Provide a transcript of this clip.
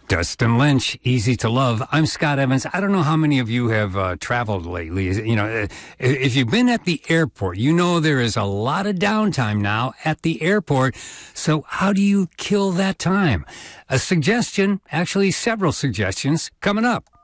Dustin Lynch, Easy to Love. I'm Scott Evans. I don't know how many of you have traveled lately. You know, if you've been at the airport, you know there is a lot of downtime now at the airport. So how do you kill that time? A suggestion, actually several suggestions, coming up.